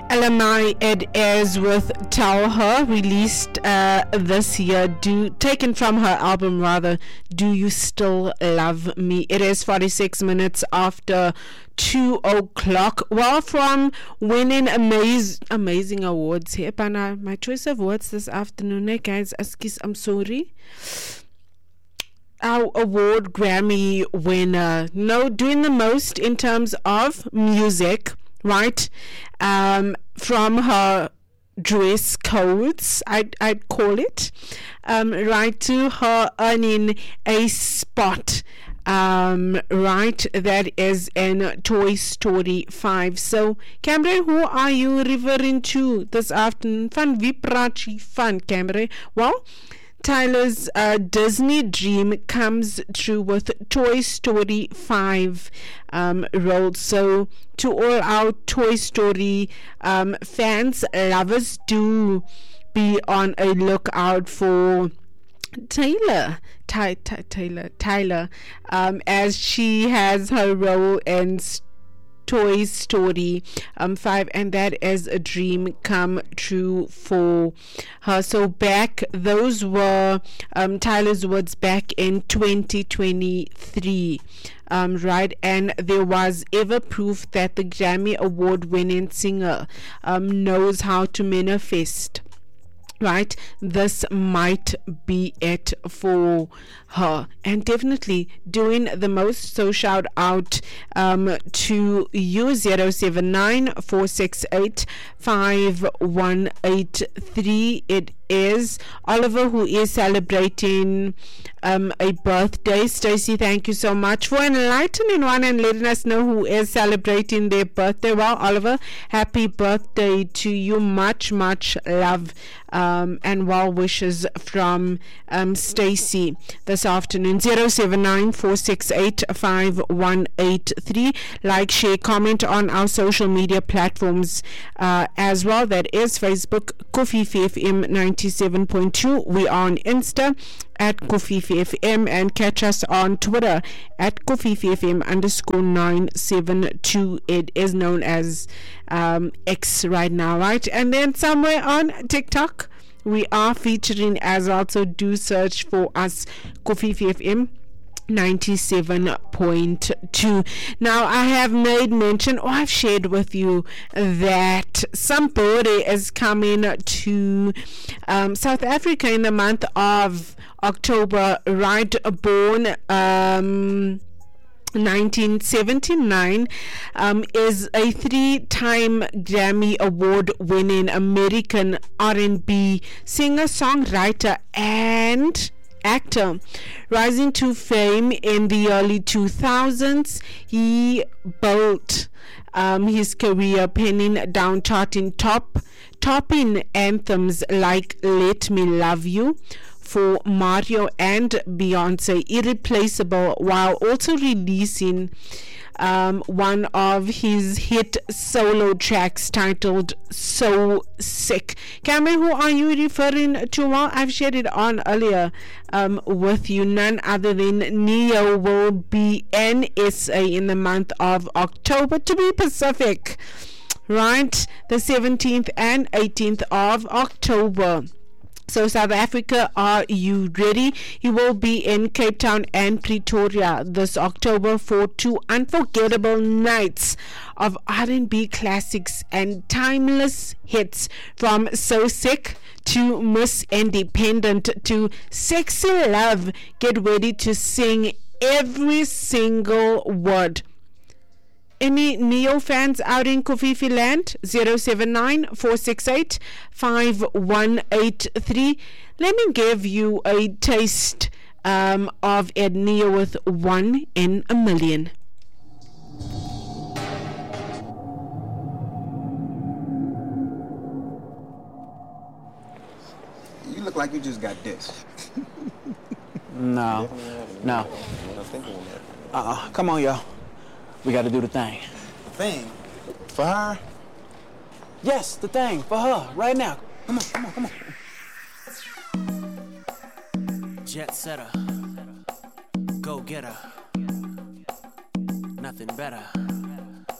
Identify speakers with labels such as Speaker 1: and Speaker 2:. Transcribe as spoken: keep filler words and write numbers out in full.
Speaker 1: L M I it is with Tell Her, released uh, this year, do taken from her album rather, Do You Still Love Me? It is forty-six minutes after two o'clock. Well, from winning amaz- amazing awards here, but uh, my choice of words this afternoon, eh, guys, excuse, I'm sorry. Our award Grammy winner, no, doing the most in terms of music, right? Um, from her dress codes, I'd, I'd call it, um, right, to her earning a spot, um, right, that is in Toy Story five. So, Camry, who are you referring to this afternoon? Van Viprachi Fan, Camry. Well, Tyler's uh, Disney dream comes true with Toy Story five um, rolled. So, to all our Toy Story um, fans, lovers, do be on a lookout for Taylor, Ty, Ty, Taylor, Tyler, um, as she has her role in Toy Story um, five, and that is a dream come true for her. So back, those were um, Tyler's words back in twenty twenty-three, um, right? And there was ever proof that the Grammy Award winning singer um, knows how to manifest. Right, this might be it for her, and definitely doing the most. So shout out um, to you. Zero seven nine four six eight five one eight three. It is Oliver who is celebrating um, a birthday. Stacey, thank you so much for enlightening one and letting us know who is celebrating their birthday. Well, Oliver, happy birthday to you. Much, much love um, and well wishes from um, Stacey this afternoon. Zero seven nine four six eight five one eight three. Like, share, comment on our social media platforms uh, as well. That is Facebook, Kofifi F M ninety-seven point two. We are on Insta at Kofifi F M, and catch us on Twitter at Kofifi F M underscore nine seven two. It is known as um, X right now, right? And then somewhere on TikTok we are featuring as well, so do search for us, Kofifi F M ninety-seven point two. Now, I have made mention, or I've shared with you, that somebody is coming to um, South Africa in the month of October, right? Born um nineteen seventy-nine, um, is a three-time Grammy Award-winning American R and B singer, songwriter, and actor. Rising to fame in the early two thousands, he built um, his career penning down charting top topping anthems like Let Me Love You for Mario and Beyonce, irreplaceable, while also releasing um, one of his hit solo tracks titled So Sick. Cameron, who are you referring to? Well, I've shared it on earlier um, with you. None other than Neo will be in S A in the month of October, to be Pacific, right? The seventeenth and eighteenth of October. So, South Africa, are you ready? He will be in Cape Town and Pretoria this October for two unforgettable nights of R and B classics and timeless hits, from So Sick to Miss Independent to Sexy Love. Get ready to sing every single word. Any Neo fans out in Kofifi land? Zero seven nine four six eight five one eight three. Let me give you a taste um, of Ed Neo with One in a Million.
Speaker 2: You look like you just got this.
Speaker 3: No, no. Uh-uh. Come on, y'all. We got to do the thing.
Speaker 2: The thing? For her?
Speaker 3: Yes, the thing. For her. Right now.
Speaker 2: Come on, come on, come
Speaker 4: on. Jet setter. Go getter. Nothing better.